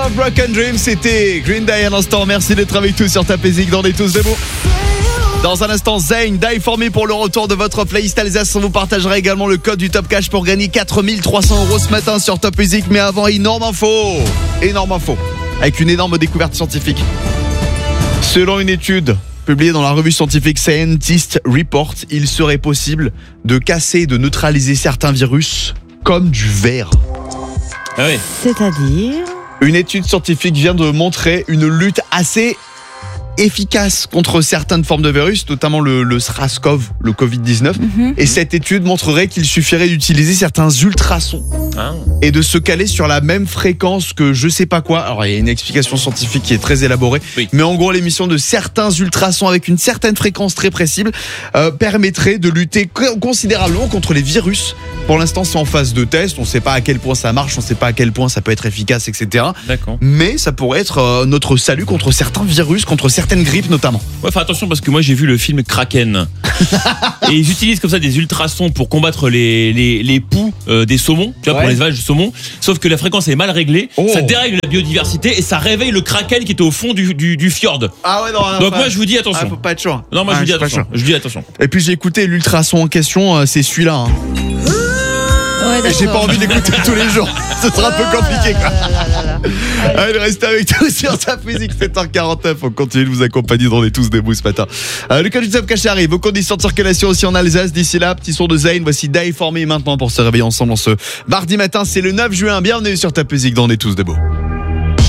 of Broken Dreams, c'était Green Day à l'instant. Merci d'être avec nous sur Top Music dans des tous debout. Dans un instant, Zayn, Die For Me pour le retour de votre playlist Alsace. On vous partagera également le code du Top Cash pour gagner 4300 € ce matin sur Top Music. Mais avant, énorme info, avec une énorme découverte scientifique. Selon une étude publiée dans la revue scientifique Scientist Report, il serait possible de casser et de neutraliser certains virus comme du verre. Ah oui. C'est-à-dire ? Une étude scientifique vient de montrer une lutte assez efficace contre certaines formes de virus, notamment le SRAS-CoV, le Covid-19. Et cette étude montrerait qu'il suffirait d'utiliser certains ultrasons et de se caler sur la même fréquence que je sais pas quoi. Alors il y a une explication scientifique qui est très élaborée, mais en gros l'émission de certains ultrasons avec une certaine fréquence très précise permettrait de lutter considérablement contre les virus. Pour l'instant c'est en phase de test, on ne sait pas à quel point ça marche, on ne sait pas à quel point ça peut être efficace, etc. D'accord. Mais ça pourrait être notre salut contre certains virus, contre certaines grippes notamment. Ouais, fais attention parce que moi j'ai vu le film Kraken et ils utilisent comme ça des ultrasons pour combattre les poux des saumons, tu vois, pour les élevages de saumon. Sauf que la fréquence est mal réglée, ça dérègle la biodiversité et ça réveille le Kraken qui était au fond du fjord. Ah ouais, non. Donc moi je vous dis attention. Faut pas être chaud. Non, moi je vous dis attention. Et puis j'ai écouté l'ultrason en question, c'est celui-là. Ouais, et j'ai pas envie d'écouter tous les jours. Ce sera un peu compliqué quoi. Allez, restez avec nous sur Top Music 7h49. On continue de vous accompagner dans les tous debout ce matin. Le cas du Top Cash arrive. Vos conditions de circulation aussi en Alsace. D'ici là, petit son de Zayn. Voici Die For Me maintenant pour se réveiller ensemble en ce mardi matin. C'est le 9 juin. Bienvenue sur Top Music dans les tous debout.